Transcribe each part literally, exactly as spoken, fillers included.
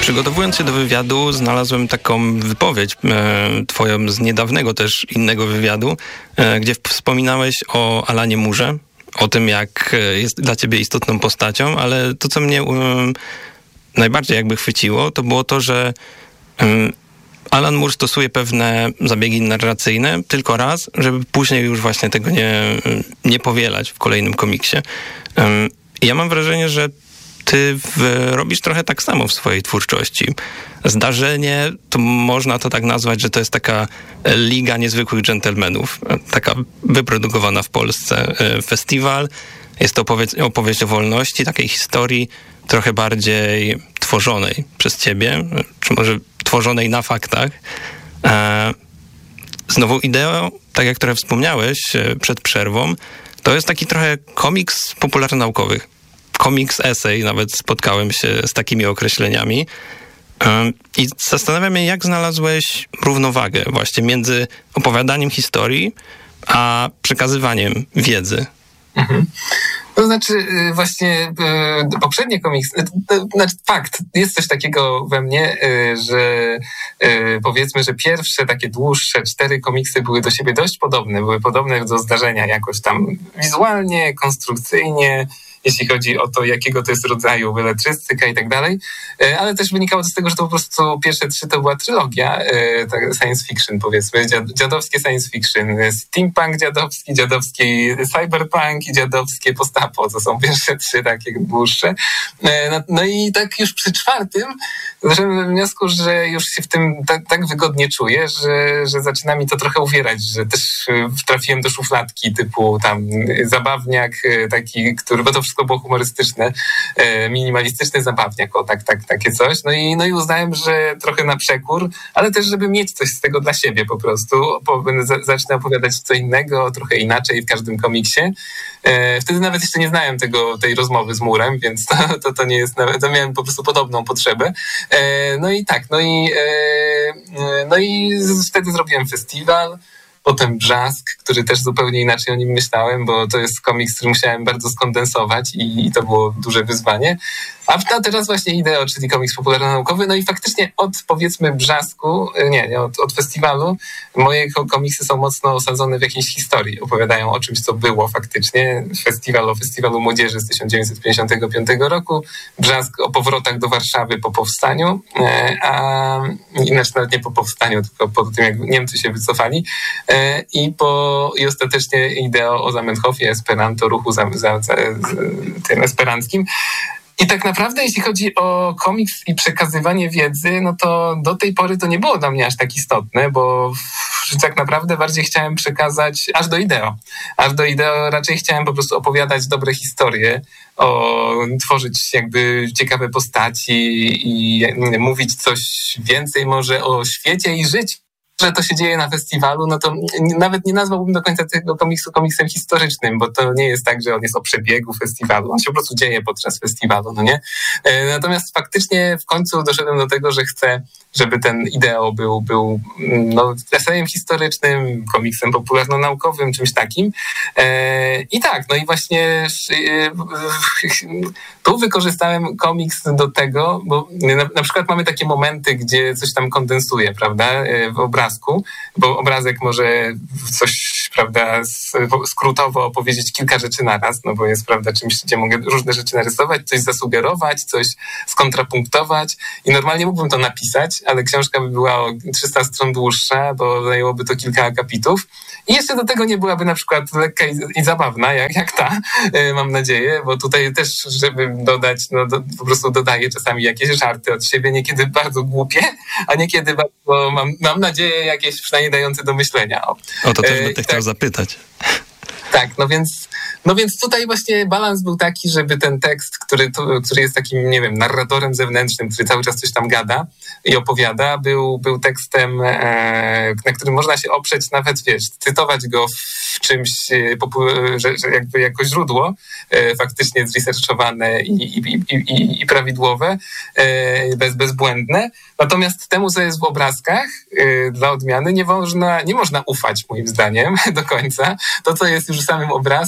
Przygotowując się do wywiadu, znalazłem taką wypowiedź e, twoją z niedawnego też innego wywiadu, e, gdzie wspominałeś o Alanie Moorze, o tym, jak jest dla ciebie istotną postacią, ale to, co mnie e, najbardziej jakby chwyciło, to było to, że e, Alan Moore stosuje pewne zabiegi narracyjne tylko raz, żeby później już właśnie tego nie, nie powielać w kolejnym komiksie. E, I ja mam wrażenie, że ty w, robisz trochę tak samo w swojej twórczości. Zdarzenie, to można to tak nazwać, że to jest taka liga niezwykłych dżentelmenów, taka wyprodukowana w Polsce. Festiwal, jest to opowieść, opowieść o wolności, takiej historii trochę bardziej tworzonej przez ciebie, czy może tworzonej na faktach. Znowu ideą, tak jak trochę wspomniałeś przed przerwą, to jest taki trochę komiks popularnonaukowy. Komiks essay, nawet spotkałem się z takimi określeniami. I zastanawiam się, jak znalazłeś równowagę właśnie między opowiadaniem historii, a przekazywaniem wiedzy. Mhm. To znaczy właśnie poprzednie komiksy, znaczy fakt, jest coś takiego we mnie, że powiedzmy, że pierwsze takie dłuższe cztery komiksy były do siebie dość podobne, były podobne do zdarzenia jakoś tam wizualnie, konstrukcyjnie, jeśli chodzi o to, jakiego to jest rodzaju beletrystyka i tak dalej, ale też wynikało to z tego, że to po prostu pierwsze trzy to była trylogia science fiction, powiedzmy, dziadowskie science fiction, steampunk dziadowski, dziadowski cyberpunk i dziadowskie postapo, to są pierwsze trzy takie dłuższe. No, no i tak już przy czwartym doszedłem do wniosku, że już się w tym tak, tak wygodnie czuję, że, że zaczyna mi to trochę uwierać, że też trafiłem do szufladki typu tam zabawniak taki, który, bo to wszystko było humorystyczne, minimalistyczny zabawniak, o tak, tak, takie coś. No i, no i uznałem, że trochę na przekór, ale też, żeby mieć coś z tego dla siebie po prostu. Zacznę opowiadać co innego, trochę inaczej w każdym komiksie. Wtedy nawet jeszcze nie znałem tego, tej rozmowy z Moorem, więc to, to, to nie jest, to miałem po prostu podobną potrzebę. No i tak, no i, no i wtedy zrobiłem festiwal. Potem Brzask, który też zupełnie inaczej o nim myślałem, bo to jest komiks, który musiałem bardzo skondensować i, i to było duże wyzwanie. A teraz właśnie Ideo, czyli komiks popularno-naukowy. No i faktycznie od, powiedzmy, Brzasku, nie, nie od, od festiwalu, moje komiksy są mocno osadzone w jakiejś historii. Opowiadają o czymś, co było faktycznie. Festiwal o Festiwalu Młodzieży z tysiąc dziewięćset pięćdziesiątego piątego roku. Brzask o powrotach do Warszawy po powstaniu. A inaczej nawet nie po powstaniu, tylko po tym, jak Niemcy się wycofali. I, po, i ostatecznie Ideo o Zamenhofie, Esperanto, ruchu za, za, za, tym esperanckim. I tak naprawdę, jeśli chodzi o komiks i przekazywanie wiedzy, no to do tej pory to nie było dla mnie aż tak istotne, bo tak naprawdę bardziej chciałem przekazać aż do Ideo. Aż do Ideo raczej chciałem po prostu opowiadać dobre historie, o, tworzyć jakby ciekawe postaci i mówić coś więcej może o świecie i życiu. Że to się dzieje na festiwalu, no to nawet nie nazwałbym do końca tego komiksu komiksem historycznym, bo to nie jest tak, że on jest o przebiegu festiwalu. On się po prostu dzieje podczas festiwalu, no nie? Natomiast faktycznie w końcu doszedłem do tego, że chcę, żeby ten Ideo był, był no, esejem historycznym, komiksem popularno-naukowym, czymś takim. I tak, no i właśnie tu wykorzystałem komiks do tego, bo na, na przykład mamy takie momenty, gdzie coś tam kondensuje, prawda, w obrazku, bo obrazek może coś, prawda, skrótowo opowiedzieć kilka rzeczy naraz, no bo jest, prawda, czymś, gdzie mogę różne rzeczy narysować, coś zasugerować, coś skontrapunktować i normalnie mógłbym to napisać, ale książka by była o trzysta stron dłuższa, bo zajęłoby to kilka akapitów i jeszcze do tego nie byłaby na przykład lekka i, i zabawna, jak, jak ta, mam nadzieję, bo tutaj też, żeby dodać, no do, po prostu dodaję czasami jakieś żarty od siebie, niekiedy bardzo głupie, a niekiedy bardzo, mam, mam nadzieję, jakieś przynajmniej dające do myślenia. O, o to też będę tak, chciał zapytać. Tak, no więc, no więc tutaj właśnie balans był taki, żeby ten tekst, który, który jest takim, nie wiem, narratorem zewnętrznym, który cały czas coś tam gada i opowiada, był, był tekstem, e, na którym można się oprzeć, nawet, wiesz, cytować go w czymś, że, że jakby jako źródło e, faktycznie zresearchowane i, i, i, i, i prawidłowe, e, bez, bezbłędne. Natomiast temu, co jest w obrazkach, e, dla odmiany, nie można, nie można ufać, moim zdaniem, do końca. To, co jest już w samym obrazku,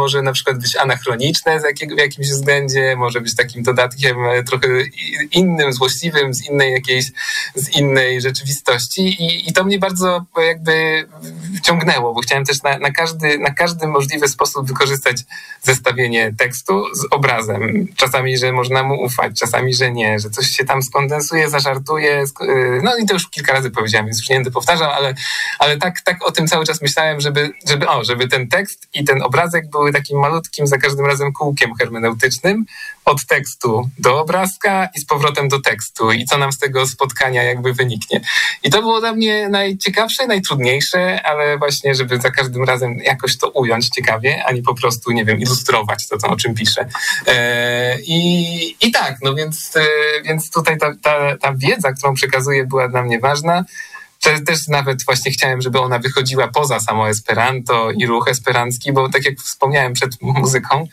może na przykład być anachroniczne z jakiego, w jakimś względzie, może być takim dodatkiem trochę innym, złośliwym, z innej jakiejś, z innej rzeczywistości i, i to mnie bardzo jakby ciągnęło, bo chciałem też na, na, każdy, na każdy możliwy sposób wykorzystać zestawienie tekstu z obrazem. Czasami, że można mu ufać, czasami, że nie, że coś się tam skondensuje, zażartuje, no i to już kilka razy powiedziałem, więc już nie będę powtarzał, ale, ale tak, tak o tym cały czas myślałem, żeby, żeby, o, żeby ten tekst i ten obrazek były takim malutkim za każdym razem kółkiem hermeneutycznym od tekstu do obrazka i z powrotem do tekstu i co nam z tego spotkania jakby wyniknie. I to było dla mnie najciekawsze, najtrudniejsze, ale właśnie, żeby za każdym razem jakoś to ująć ciekawie, a nie po prostu, nie wiem, ilustrować to, to o czym piszę. E, i, I tak, no więc, e, więc tutaj ta, ta, ta wiedza, którą przekazuję, była dla mnie ważna. Też nawet właśnie chciałem, żeby ona wychodziła poza samo Esperanto i ruch esperancki, bo tak jak wspomniałem przed muzyką,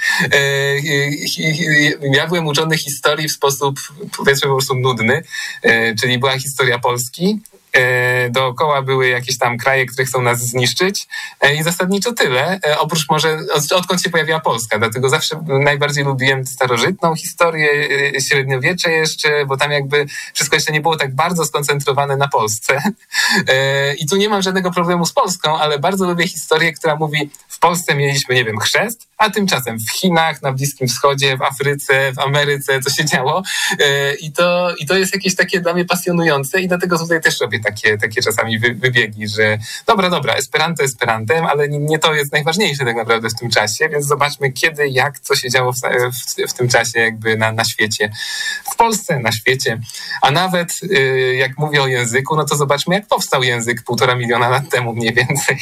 ja byłem uczony historii w sposób, powiedzmy, po prostu nudny, czyli była historia Polski. Dookoła były jakieś tam kraje, które chcą nas zniszczyć i zasadniczo tyle, oprócz może odkąd się pojawiła Polska, dlatego zawsze najbardziej lubiłem starożytną historię, średniowiecze jeszcze, bo tam jakby wszystko jeszcze nie było tak bardzo skoncentrowane na Polsce i tu nie mam żadnego problemu z Polską, ale bardzo lubię historię, która mówi, w Polsce mieliśmy, nie wiem, chrzest, a tymczasem w Chinach, na Bliskim Wschodzie, w Afryce, w Ameryce, co się działo i to, i to jest jakieś takie dla mnie pasjonujące i dlatego tutaj też robię takie, takie czasami wy, wybiegi, że dobra, dobra, Esperanto Esperantem, ale nie, nie to jest najważniejsze tak naprawdę w tym czasie, więc zobaczmy kiedy, jak, co się działo w, w, w tym czasie jakby na, na świecie. W Polsce, na świecie, a nawet yy, jak mówię o języku, no to zobaczmy jak powstał język półtora miliona lat temu mniej więcej.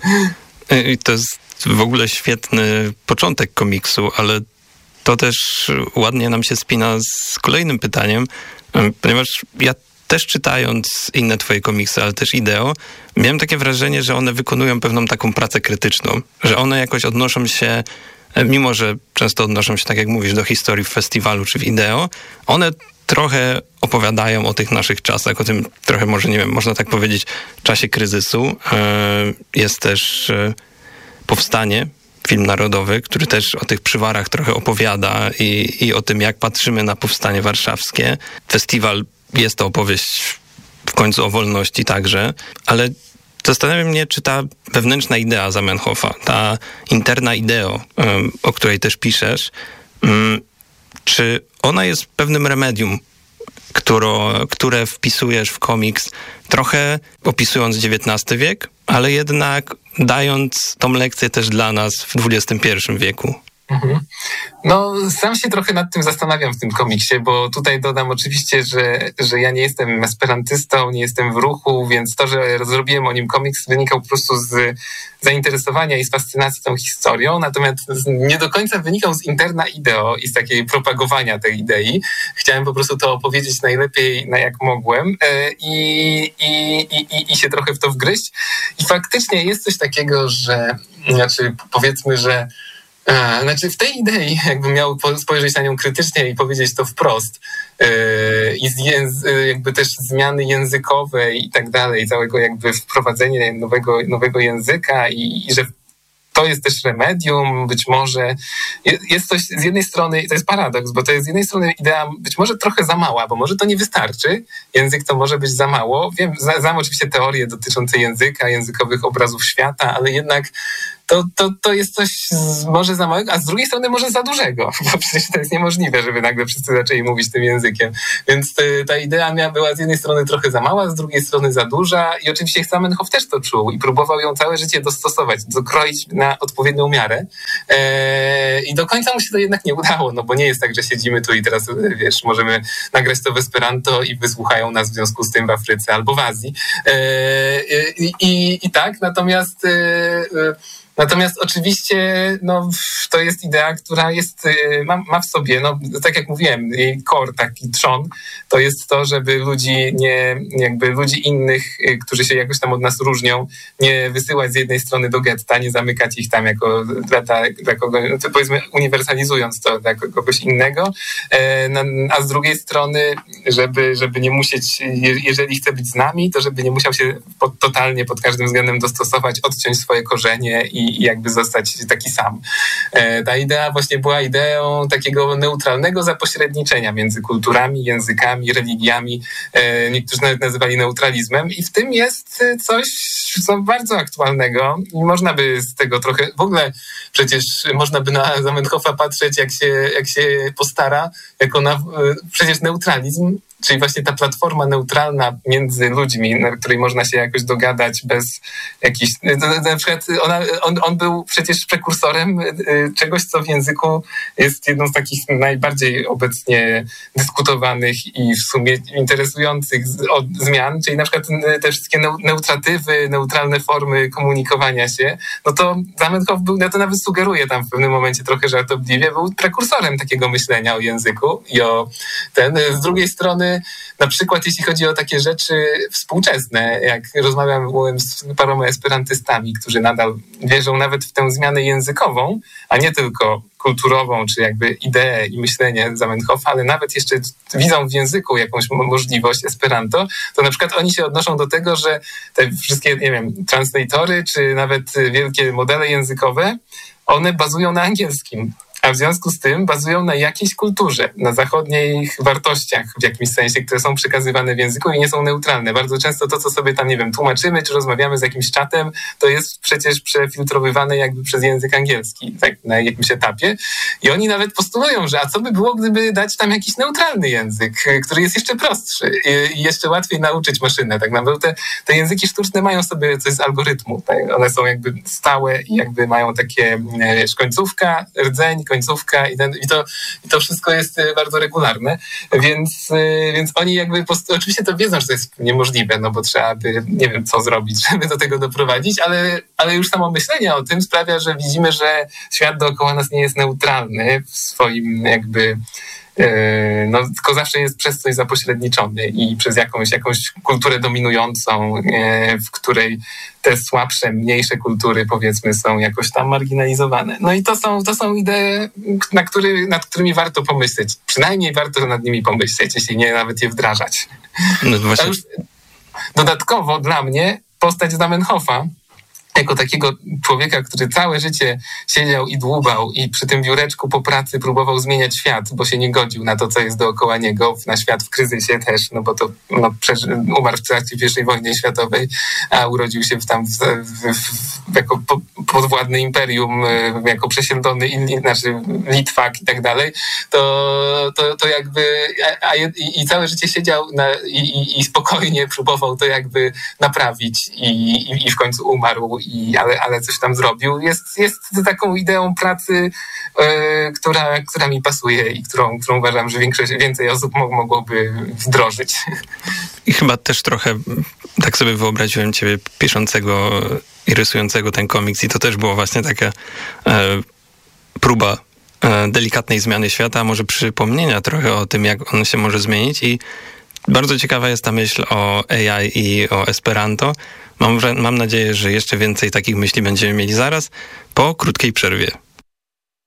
I to jest w ogóle świetny początek komiksu, ale to też ładnie nam się spina z kolejnym pytaniem, ponieważ ja też czytając inne twoje komiksy, ale też Ideo, miałem takie wrażenie, że one wykonują pewną taką pracę krytyczną, że one jakoś odnoszą się, mimo że często odnoszą się, tak jak mówisz, do historii w festiwalu czy w Ideo, one trochę opowiadają o tych naszych czasach, o tym trochę może, nie wiem, można tak powiedzieć, czasie kryzysu. Jest też Powstanie, film narodowy, który też o tych przywarach trochę opowiada i, i o tym, jak patrzymy na Powstanie Warszawskie. Festiwal jest to opowieść w końcu o wolności także, ale zastanawia mnie, czy ta wewnętrzna idea Zamenhofa, ta interna ideo, o której też piszesz, czy ona jest pewnym remedium, które, które wpisujesz w komiks, trochę opisując dziewiętnasty wiek, ale jednak dając tą lekcję też dla nas w dwudziestym pierwszym wieku. Mhm. No, sam się trochę nad tym zastanawiam w tym komiksie, bo tutaj dodam oczywiście, że, że ja nie jestem esperantystą, nie jestem w ruchu, więc to, że zrobiłem o nim komiks, wynikał po prostu z zainteresowania i z fascynacji tą historią, natomiast nie do końca wynikał z interna ideo i z takiej propagowania tej idei. Chciałem po prostu to opowiedzieć najlepiej, na jak mogłem i, i, i, i się trochę w to wgryźć. I faktycznie jest coś takiego, że, znaczy powiedzmy, że A, znaczy w tej idei, jakbym miał spojrzeć na nią krytycznie i powiedzieć to wprost, yy, i z języ- jakby też zmiany językowe i tak dalej, całego jakby wprowadzenie nowego, nowego języka i, i że to jest też remedium, być może jest coś z jednej strony, to jest paradoks, bo to jest z jednej strony idea być może trochę za mała, bo może to nie wystarczy, język to może być za mało. Wiem, znam oczywiście teorie dotyczące języka, językowych obrazów świata, ale jednak to, to, to jest coś z, może za małego, a z drugiej strony może za dużego, bo przecież to jest niemożliwe, żeby nagle wszyscy zaczęli mówić tym językiem. Więc y, ta idea miała, była z jednej strony trochę za mała, z drugiej strony za duża i oczywiście Zamenhof też to czuł i próbował ją całe życie dostosować, dokroić na odpowiednią miarę. E, I do końca mu się to jednak nie udało, no bo nie jest tak, że siedzimy tu i teraz, wiesz, możemy nagrać to w Esperanto i wysłuchają nas w związku z tym w Afryce albo w Azji. E, i, i, I tak, natomiast e, Natomiast oczywiście no, to jest idea, która jest, ma, ma w sobie, no, tak jak mówiłem, jej core, taki trzon, to jest to, żeby ludzi nie, jakby ludzi innych, którzy się jakoś tam od nas różnią, nie wysyłać z jednej strony do getta, nie zamykać ich tam jako dla, dla, dla kogoś, no, powiedzmy uniwersalizując to dla kogoś innego, a z drugiej strony, żeby, żeby nie musieć, jeżeli chce być z nami, to żeby nie musiał się pod, totalnie pod każdym względem dostosować, odciąć swoje korzenie i i jakby zostać taki sam. Ta idea właśnie była ideą takiego neutralnego zapośredniczenia między kulturami, językami, religiami. Niektórzy nawet nazywali neutralizmem i w tym jest coś, co bardzo aktualnego i można by z tego trochę, w ogóle przecież można by na Zamenhofa patrzeć, jak się, jak się postara, jako na przecież neutralizm, czyli właśnie ta platforma neutralna między ludźmi, na której można się jakoś dogadać bez jakichś... Na przykład ona, on, on był przecież prekursorem czegoś, co w języku jest jedną z takich najbardziej obecnie dyskutowanych i w sumie interesujących zmian, czyli na przykład te wszystkie neutratywy, neutralne formy komunikowania się. No to Zamenhof był, ja to nawet sugeruję tam w pewnym momencie trochę żartobliwie, był prekursorem takiego myślenia o języku i o ten. Z drugiej strony na przykład jeśli chodzi o takie rzeczy współczesne, jak rozmawiałem z paroma esperantystami, którzy nadal wierzą nawet w tę zmianę językową, a nie tylko kulturową, czy jakby ideę i myślenie Zamenhofa, ale nawet jeszcze widzą w języku jakąś możliwość Esperanto, to na przykład oni się odnoszą do tego, że te wszystkie, nie wiem, translatory, czy nawet wielkie modele językowe, one bazują na angielskim. A w związku z tym bazują na jakiejś kulturze, na zachodnich wartościach w jakimś sensie, które są przekazywane w języku i nie są neutralne. Bardzo często to, co sobie tam, nie wiem, tłumaczymy, czy rozmawiamy z jakimś czatem, to jest przecież przefiltrowywane jakby przez język angielski, tak na jakimś etapie. I oni nawet postulują, że a co by było, gdyby dać tam jakiś neutralny język, który jest jeszcze prostszy i jeszcze łatwiej nauczyć maszynę. Tak naprawdę te, te języki sztuczne mają sobie coś z algorytmu. Tak? One są jakby stałe i jakby mają takie, wiesz, końcówka, rdzeń, końcówka i, ten, i, to, i to wszystko jest bardzo regularne, więc, więc oni jakby post- oczywiście to wiedzą, że to jest niemożliwe, no bo trzeba by, nie wiem co zrobić, żeby do tego doprowadzić, ale, ale już samo myślenie o tym sprawia, że widzimy, że świat dookoła nas nie jest neutralny w swoim jakby no, tylko zawsze jest przez coś zapośredniczony i przez jakąś, jakąś kulturę dominującą, w której te słabsze, mniejsze kultury, powiedzmy, są jakoś tam marginalizowane. No i to są, to są idee, na który, nad którymi warto pomyśleć. Przynajmniej warto nad nimi pomyśleć, jeśli nie nawet je wdrażać. No właśnie. Już dodatkowo dla mnie postać Zamenhofa jako takiego człowieka, który całe życie siedział i dłubał i przy tym biureczku po pracy próbował zmieniać świat, bo się nie godził na to, co jest dookoła niego, na świat w kryzysie też, no bo to no, przeży- umarł w trakcie pierwszej wojny światowej, a urodził się w tam w, w, w, jako po, podwładny imperium, jako przesiedlony, in, znaczy Litwak i tak dalej, to, to, to jakby a, a, i, i całe życie siedział na, i, i spokojnie próbował to jakby naprawić i, i, i w końcu umarł. I, ale, ale coś tam zrobił. Jest, jest taką ideą pracy, yy, która, która mi pasuje i którą, którą uważam, że większość, więcej osób mo- mogłoby wdrożyć. I chyba też trochę tak sobie wyobraziłem ciebie piszącego i rysującego ten komiks i to też było właśnie taka e, próba e, delikatnej zmiany świata, może przypomnienia trochę o tym, jak on się może zmienić i bardzo ciekawa jest ta myśl o A I i o Esperanto. Mam, mam nadzieję, że jeszcze więcej takich myśli będziemy mieli zaraz po krótkiej przerwie.